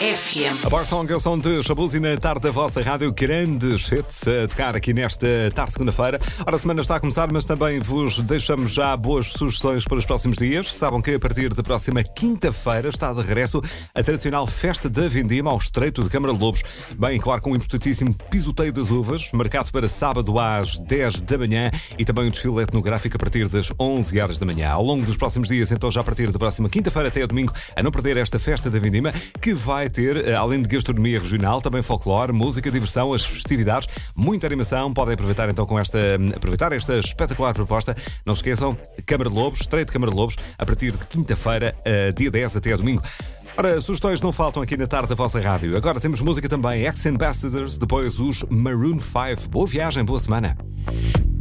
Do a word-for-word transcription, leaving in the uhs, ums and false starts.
F M. A Bar Song é o som de Shabuzi na tarde da vossa rádio. Grandes hits a tocar aqui nesta tarde de segunda-feira. Ora, a semana está a começar, mas também vos deixamos já boas sugestões para os próximos dias. Sabem que a partir da próxima quinta-feira está de regresso a tradicional Festa da Vindima ao Estreito de Câmara de Lobos. Bem, claro, com um importantíssimo pisoteio das uvas, marcado para sábado às dez da manhã e também um desfile etnográfico a partir das onze horas da manhã. Ao longo dos próximos dias, então já a partir da próxima quinta-feira até ao domingo, a não perder esta Festa da Vindima, que vai ter, além de gastronomia regional, também folclore, música, diversão, as festividades, muita animação. Podem aproveitar então com esta, aproveitar esta espetacular proposta. Não se esqueçam, Câmara de Lobos, Estreito de Câmara de Lobos, a partir de quinta-feira, dia dez até ao domingo. Ora, sugestões não faltam aqui na tarde da vossa rádio. Agora temos música também, Ex-Ambassadors, depois os Maroon five. Boa viagem, boa semana.